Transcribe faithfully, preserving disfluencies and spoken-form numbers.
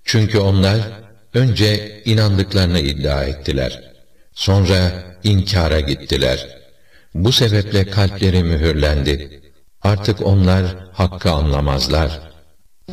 Çünkü onlar önce inandıklarını iddia ettiler. Sonra inkara gittiler. Bu sebeple kalpleri mühürlendi. Artık onlar hakkı anlamazlar.